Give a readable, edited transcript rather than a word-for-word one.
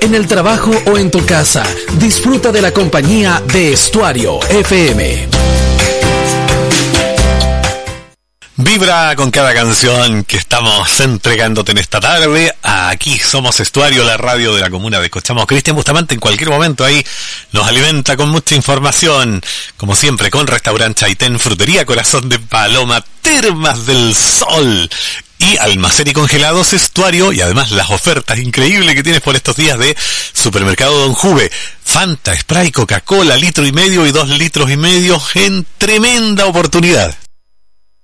en el trabajo o en tu casa, disfruta de la compañía de Estuario FM. Vibra con cada canción que estamos entregándote en esta tarde. Aquí somos Estuario, la radio de la comuna de Cochamó. Cristian Bustamante en cualquier momento ahí nos alimenta con mucha información. Como siempre, con Restaurante Chaitén, Frutería Corazón de Paloma, Termas del Sol y Almacén y Congelados Estuario, y además las ofertas increíbles que tienes por estos días de Supermercado Don Juve. Fanta, Sprite, Coca-Cola, 1,5 litros y 2,5 litros en tremenda oportunidad.